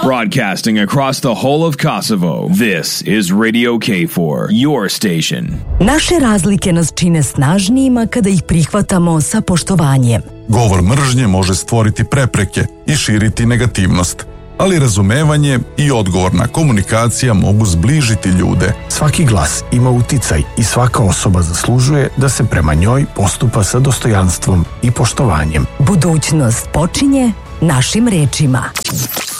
Broadcasting across the whole of Kosovo, this is Radio KFOR, your station. Naše razlike nas čine snažnijima kada ih prihvatamo sa poštovanjem. Govor mržnje može stvoriti prepreke i širiti negativnost, ali razumevanje i odgovorna komunikacija mogu zbližiti ljude. Svaki glas ima uticaj i svaka osoba zaslužuje da se prema njoj postupa sa dostojanstvom i poštovanjem. Budućnost počinje našim rečima.